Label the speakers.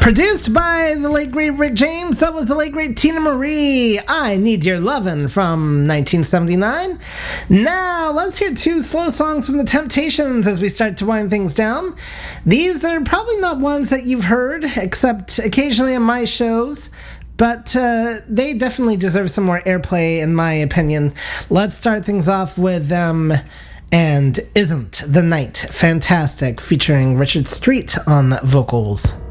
Speaker 1: Produced by the late great Rick James, that was the late great Tina Marie. I Need Your Lovin' from 1979. Now, let's hear two slow songs from the Temptations as we start to wind things down. These are probably not ones that you've heard, except occasionally on my shows, but they definitely deserve some more airplay, in my opinion. Let's start things off with them and Isn't the Night Fantastic, featuring Richard Street on vocals.